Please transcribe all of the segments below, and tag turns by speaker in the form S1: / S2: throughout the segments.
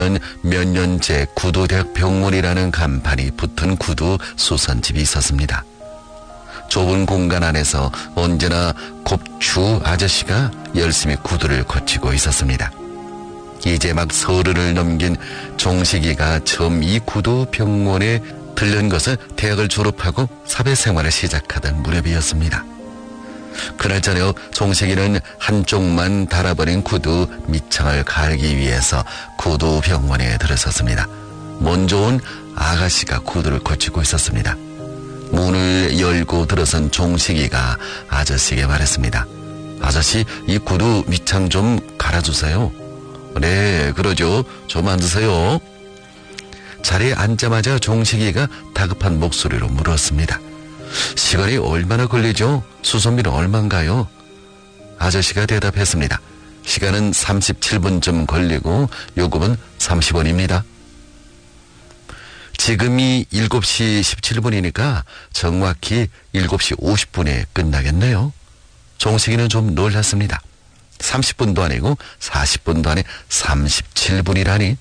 S1: 몇 년째 구두대학 병원이라는 간판이 붙은 구두 수선집이 있었습니다. 좁은 공간 안에서 언제나 곱추 아저씨가 열심히 구두를 고치고 있었습니다. 이제 막 서른을 넘긴 종식이가 처음 이 구두 병원에 들른 것은 대학을 졸업하고 사회생활을 시작하던 무렵이었습니다. 그날 저녁 종식이는 한쪽만 달아버린 구두 밑창을 갈기 위해서 구두 병원에 들어섰습니다. 먼저 온 아가씨가 구두를 고치고 있었습니다. 문을 열고 들어선 종식이가 아저씨에게 말했습니다. 아저씨, 이 구두 밑창 좀 갈아주세요. 네, 그러죠. 좀 앉으세요. 자리에 앉자마자 종식이가 다급한 목소리로 물었습니다. 시간이 얼마나 걸리죠? 수선비는 얼마인가요? 아저씨가 대답했습니다. 시간은 37분쯤 걸리고 요금은 30원입니다. 지금이 7시 17분이니까 정확히 7시 50분에 끝나겠네요. 종식이는 좀 놀랐습니다. 30분도 아니고 40분도 아니 37분이라니.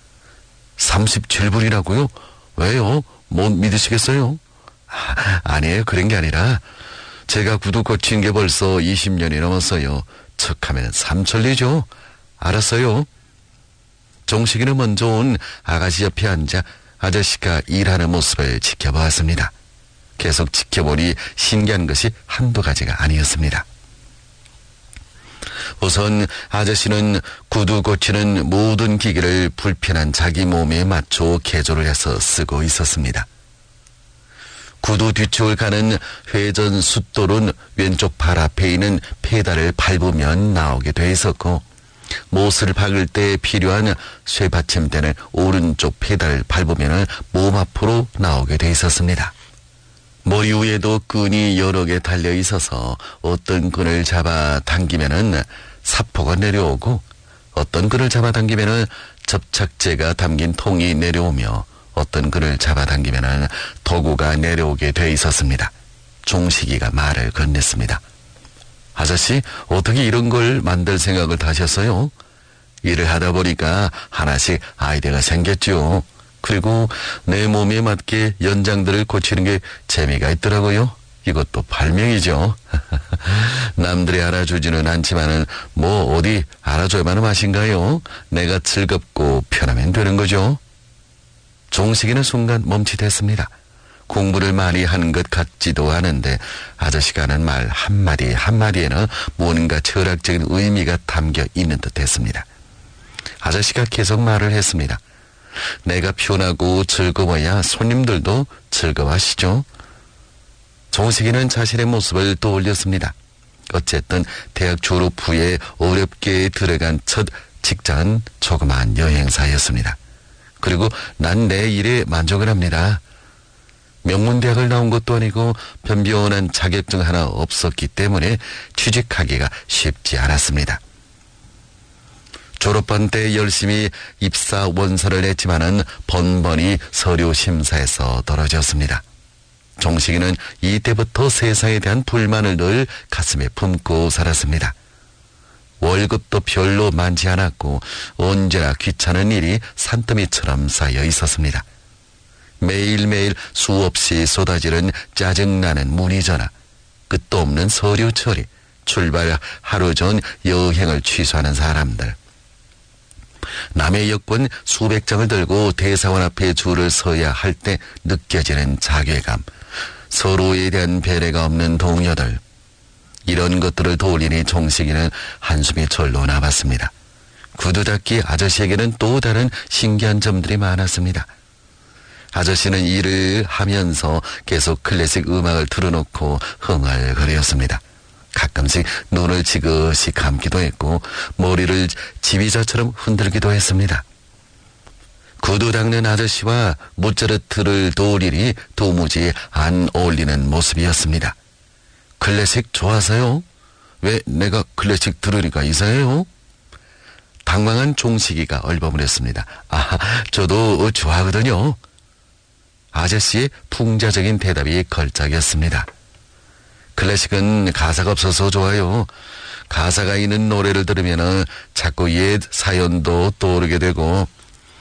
S1: 37분이라고요? 왜요? 못 믿으시겠어요? 아니에요. 그런 게 아니라 제가 구두 고친 게 벌써 20년이 넘었어요. 척하면 삼천리죠. 알았어요. 종식이는 먼저 온 아가씨 옆에 앉아 아저씨가 일하는 모습을 지켜보았습니다. 계속 지켜보니 신기한 것이 한두 가지가 아니었습니다. 우선 아저씨는 구두 고치는 모든 기기를 불편한 자기 몸에 맞춰 개조를 해서 쓰고 있었습니다. 구두 뒤쪽을 가는 회전 숫돌은 왼쪽 발 앞에 있는 페달을 밟으면 나오게 돼 있었고, 못을 박을 때 필요한 쇠받침대는 오른쪽 페달을 밟으면 몸 앞으로 나오게 돼 있었습니다. 머리 위에도 끈이 여러 개 달려 있어서 어떤 끈을 잡아 당기면은 사포가 내려오고, 어떤 끈을 잡아 당기면은 접착제가 담긴 통이 내려오며, 어떤 끈을 잡아 당기면은 도구가 내려오게 돼 있었습니다. 종식이가 말을 건넸습니다. 아저씨, 어떻게 이런 걸 만들 생각을 하셨어요? 일을 하다 보니까 하나씩 아이디어가 생겼죠. 그리고 내 몸에 맞게 연장들을 고치는 게 재미가 있더라고요. 이것도 발명이죠. 남들이 알아주지는 않지만은 뭐 어디 알아줘야만 맛인가요? 내가 즐겁고 편하면 되는 거죠. 종식이는 순간 멈칫했습니다. 공부를 많이 한 것 같지도 않은데 아저씨가 하는 말 한마디 한마디에는 뭔가 철학적인 의미가 담겨 있는 듯 했습니다. 아저씨가 계속 말을 했습니다. 내가 편하고 즐거워야 손님들도 즐거워하시죠. 종식이는 자신의 모습을 떠올렸습니다. 어쨌든 대학 졸업 후에 어렵게 들어간 첫 직장은 조그마한 여행사였습니다. 그리고 난 내 일에 만족을 합니다. 명문대학을 나온 것도 아니고 변변한 자격증 하나 없었기 때문에 취직하기가 쉽지 않았습니다. 졸업반 때 열심히 입사 원서를 냈지만은 번번이 서류 심사에서 떨어졌습니다. 종식이는 이때부터 세상에 대한 불만을 늘 가슴에 품고 살았습니다. 월급도 별로 많지 않았고 언제나 귀찮은 일이 산더미처럼 쌓여 있었습니다. 매일매일 수없이 쏟아지는 짜증나는 문의 전화, 끝도 없는 서류 처리, 출발 하루 전 여행을 취소하는 사람들, 남의 여권 수백 장을 들고 대사관 앞에 줄을 서야 할 때 느껴지는 자괴감, 서로에 대한 배려가 없는 동료들, 이런 것들을 돌리니 종식이는 한숨이 절로 나왔습니다. 구두닦이 아저씨에게는 또 다른 신기한 점들이 많았습니다. 아저씨는 일을 하면서 계속 클래식 음악을 틀어놓고 흥얼거렸습니다. 가끔씩 눈을 지그시 감기도 했고 머리를 지휘자처럼 흔들기도 했습니다. 구두 닦는 아저씨와 모차르트를 돌리니 도무지 안 어울리는 모습이었습니다. 클래식 좋아하세요? 왜 내가 클래식 들으니까 이상해요? 당황한 종식이가 얼버무렸습니다. 저도 좋아하거든요. 아저씨의 풍자적인 대답이 걸작이었습니다. 클래식은 가사가 없어서 좋아요. 가사가 있는 노래를 들으면 자꾸 옛 사연도 떠오르게 되고